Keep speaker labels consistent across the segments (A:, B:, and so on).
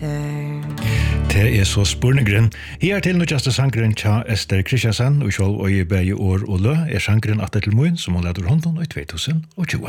A: Det så spurningren. Her til nødjaste sangren tja Ester Kristiansen, og sjål og i begge år og lø, sangren atter til moen, som hun leder hånden i 2020.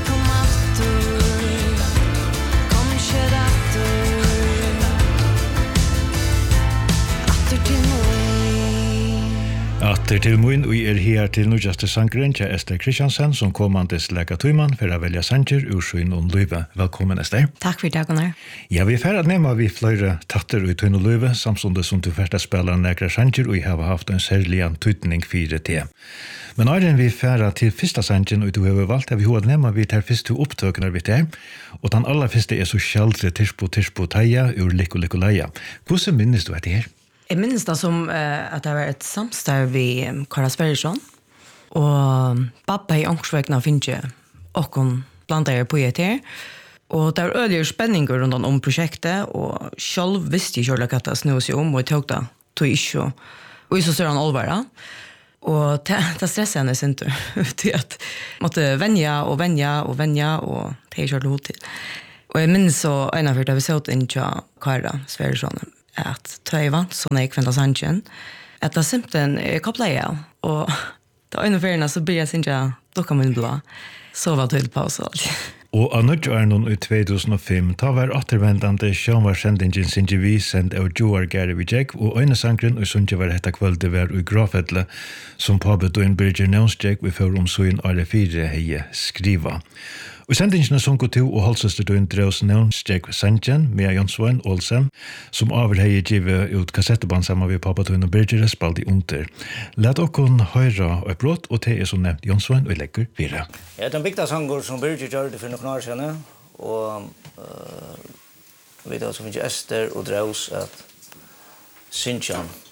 A: Atter til moen, og her til nødjaste sangren tja Ester Kristiansen, som kommandes lega tøyman for å velge sanger ur søyn og løyve. Velkommen, Ester.
B: Takk for det, Gunnar.
A: Ja, vi færre nema vi flere tatter ut tøyn og løyve, samtidig som du først spiller nekra sanger, og jeg har haft en særlig tøytning 4T. Men når vi færre til første sangen, og du har valgt, vi har nema vi tar første opptøkene vi tar, og den aller første så skjaldre tirspo teia ur likko leia. Hvordan minnes du etter her?
B: Jeg minnes det som at det var et samstarv i Kara Sverresson, og pappa i Ångsvekna finnes og hun blandet på etter, og det var øyelige spenninger rundt om prosjektet, og selv visste jeg ikke at det snød seg om, og jeg tok det til ikke, og så større han alvara. Og det stresset henne sin tur, til at jeg måtte vennja, og det er kjørt hod til. Og jeg minnes så en av hvert vi så ut inn til Kara Sverresson, at jeg vant sånn jeg kvendt sangen, at det simpelthen kopplet jeg, og da en av feriene så blir jeg synes jeg dukket min blå, så var det på oss alt.
A: Og av nødgjørnen i 2005, da var attervendende sjånvarsendingen sin vi sendt av Joar Gary Vijek, og øynesangren og sunnet var dette kvöldet var i Grafedle, som påbød og en Birger Nønsjek vi får om søyn R4 hei skriva. Og sendingen som går til og halsester du en Dreus Nønsjek Sanchen med Jonsvoen Olsen, som avhøye givet ut kassetteband sammen med Papa Tøyen og Birger spalt i under. Lad okkon høyre og brott, og det som nevnt Jonsvoen og legger 4.
C: Ja, den viktige sanger som Birger gjør det for noen år siden, og vet du, som finnes Ester og Dreus at Sinchen